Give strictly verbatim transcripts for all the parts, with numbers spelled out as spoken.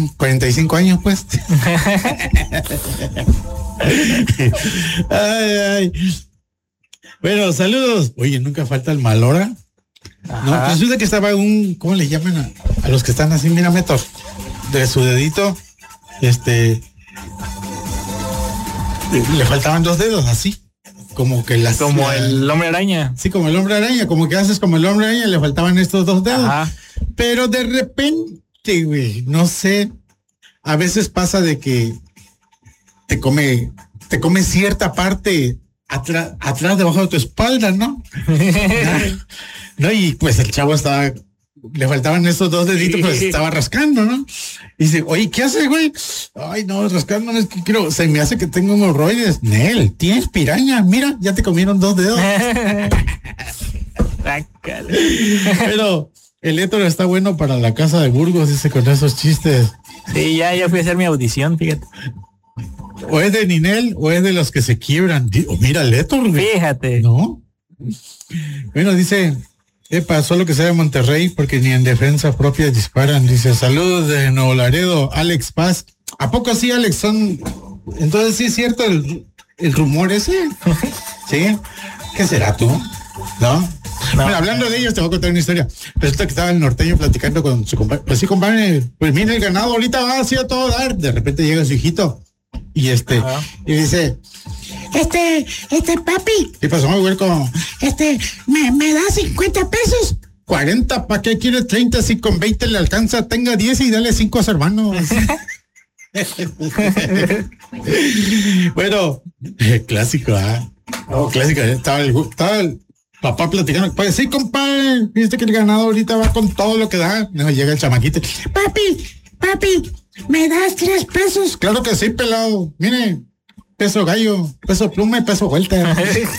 cuarenta y cinco años, pues. Ay, ay. Bueno, saludos. Oye, nunca falta el mal hora. No, pues resulta que estaba un, ¿cómo le llaman a, a los que están así? Mira, meto de su dedito, este, le faltaban dos dedos, así, como que las... Como la, el hombre araña. Sí, como el hombre araña, como que haces como el hombre araña, le faltaban estos dos dedos. Ajá. Pero de repente, güey, no sé, a veces pasa de que te come, te come cierta parte atrás, atrás, debajo de tu espalda, ¿no? No, y pues el chavo estaba, le faltaban esos dos deditos, pues estaba rascando, ¿no? Y dice, oye, ¿qué haces, güey? Ay, no, rascando, es que quiero, se me hace que tengo hemorroides. Nel, tienes piraña, mira, ya te comieron dos dedos. Pero el Héctor está bueno para la casa de Burgos, dice, con esos chistes. Sí, ya, ya fui a hacer mi audición, fíjate. O es de Ninel, o es de los que se quiebran. O mira el Héctor, güey. Fíjate. ¿No? Bueno, dice... Epa, solo que sea de Monterrey, porque ni en defensa propia disparan. Dice, saludos de Nuevo Laredo, Alex Paz. ¿A poco sí, Alex? Son... Entonces sí es cierto el, el rumor ese. ¿Sí? ¿Qué será tú? ¿No? No. Bueno, hablando de ellos, te voy a contar una historia. Resulta que estaba el norteño platicando con su compadre. Pues sí, compadre, pues mira el ganado, ahorita va así a todo dar. De repente llega su hijito. Y este, ajá, y dice, este, este papi. ¿Qué pasó, huerco? Este, me, me da cincuenta pesos. cuarenta, ¿para qué quieres treinta? Si con veinte le alcanza, tenga diez y dale cinco a su hermano. Bueno, clásico, ¿ah? ¿eh? Oh, clásico, ¿eh? Estaba el, estaba el papá platicando. Pues sí, compadre, viste que el ganado ahorita va con todo lo que da. No, llega el chamaquito. Papi, papi, ¿me das tres pesos? Claro que sí, pelado. Mire, peso gallo, peso pluma y peso vuelta.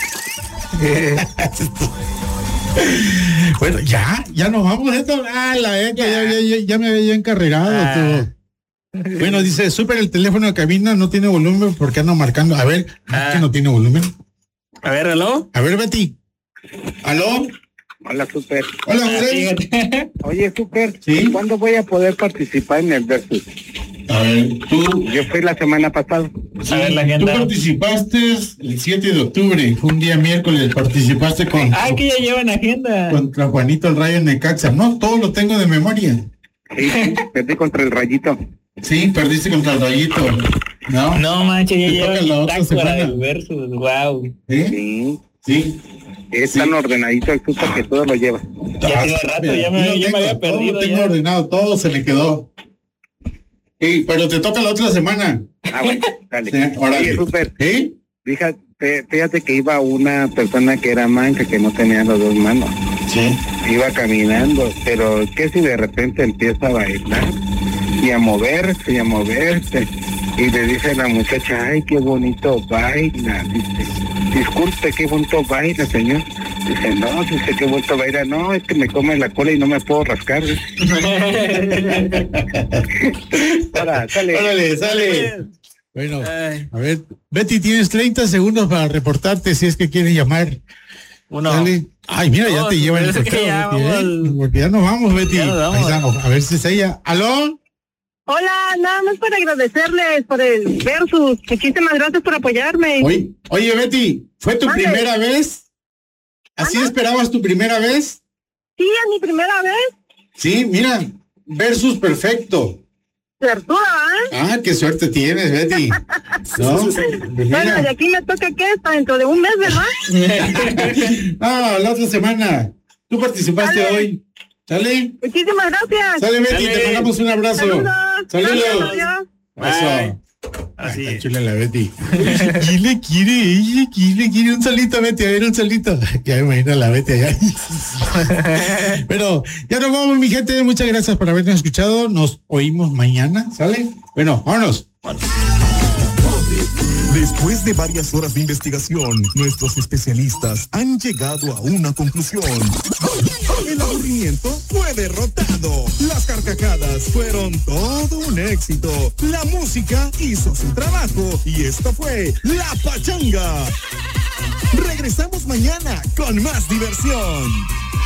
Bueno, ya, ya nos vamos. Esto, ah, la eca, ya, ya, ya, ya me había encarrerado. Ah. Bueno, dice, súper el teléfono de cabina no tiene volumen porque ando marcando. A ver, ah. ¿qué no tiene volumen? A ver, ¿aló? A ver, Betty. ¿Aló? Hola, Super. Hola, José. Oye, Super, ¿sí? ¿Cuándo voy a poder participar en el Versus? A ver, tú... Yo fui la semana pasada. Sí, a ver, la agenda. Tú participaste el siete de octubre, fue un día miércoles, participaste con... Ah, que ya llevan agenda. Contra Juanito el Rayo Necaxa. No, todo lo tengo de memoria. Sí, perdí contra el Rayito. Sí, perdiste contra el Rayito. No, no manches, ya llevan la otra semana del Versus, wow. ¿Sí? Sí. Sí. Es tan ordenadito el Super que todo lo lleva. Ya tiene rato, ya me, ya me había perdido. Todo tengo ya. ordenado, todo se le quedó. Sí, pero te toca la otra semana. Ah, bueno, dale. Sí, Oye, Super. ¿Sí? Fíjate, fíjate que iba una persona que era manca, que no tenía las dos manos. Sí. Iba caminando, pero ¿qué si de repente empieza a bailar? Y a moverse, y a moverse. Y le dice a la muchacha, ay, qué bonito baila. Dice, disculpe, qué bonito baila, señor. Dice, no, dice, qué bonito baila. No, es que me come la cola y no me puedo rascar. Ahora, sale. Órale, sale. Bueno, a ver, Betty, tienes treinta segundos para reportarte si es que quieres llamar. Uno. Sale. Ay, mira, ya te llevan el cocheo, ya Betty, vamos. ¿eh? Porque ya nos vamos, Betty. Ya nos vamos. Ahí estamos. A ver si es ella. ¿Aló? Hola, nada más para agradecerles por el Versus. Muchísimas gracias por apoyarme. Oye, oye Betty, ¿fue tu ¿Vale? primera vez? ¿Así ¿Vale? esperabas tu primera vez? Sí, es mi primera vez. Sí, mira, Versus perfecto. Certuda, ¿eh? Ah, qué suerte tienes, Betty. ¿No? Bueno, de aquí me toca que está dentro de un mes, ¿verdad? Ah, la otra semana. Tú participaste Dale. hoy. ¿Sale? Muchísimas gracias. Sale, Betty, Dale. te mandamos un abrazo. Saludos. Saludos. Gracias, Eso. Así Ay, es. chula la Betty. ¿Quién le quiere? Ella, ¿quién le quiere un solito, Betty? A ver, un solito. Ya me imagino a la Betty allá. Pero ya nos vamos, mi gente. Muchas gracias por habernos escuchado. Nos oímos mañana, ¿sale? Bueno, vámonos. Después de varias horas de investigación, nuestros especialistas han llegado a una conclusión. El aburrimiento fue derrotado. Las carcajadas fueron todo un éxito. La música hizo su trabajo. Y esto fue La Pachanga. Regresamos mañana con más diversión.